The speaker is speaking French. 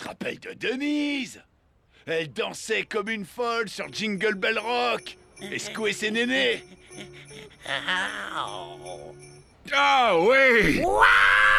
rappelles de Denise? Elle dansait comme une folle sur Jingle Bell Rock et secouait ses nénés. Ah, Ah oui! Ouah!